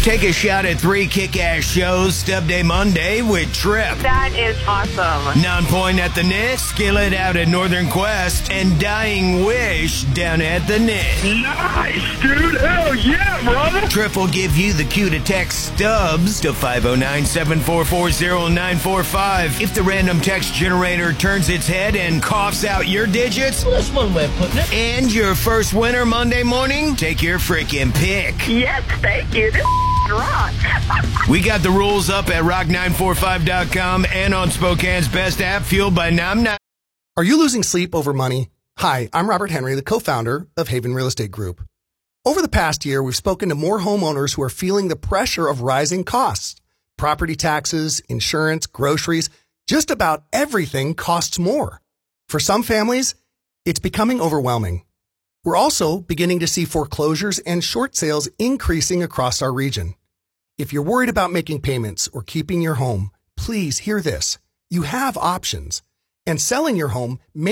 Take a shot at 3 kick-ass shows Stub Day Monday with Trip. That is awesome. Non-Point at the Knit, Skillet out at Northern Quest, and Dying Wish down at the Knit. Nice, dude. Hell yeah, brother. Trip will give you the cue to text Stubbs to 509-744-0945. If the random text generator turns its head and coughs out your digits, Well, that's one way of putting it. and your first winner Monday morning, take your freaking pick. Yes, thank you. This rock. We got the rules up at rock945.com and on Spokane's best app, fueled by Nom Nom. Are you losing sleep over money? Hi, I'm Robert Henry, the co-founder of Haven Real Estate Group. Over the past year, we've spoken to more homeowners who are feeling the pressure of rising costs. Property taxes, insurance, groceries, just about everything costs more. For some families, it's becoming overwhelming. We're also beginning to see foreclosures and short sales increasing across our region. If you're worried about making payments or keeping your home, please hear this. You have options, and selling your home may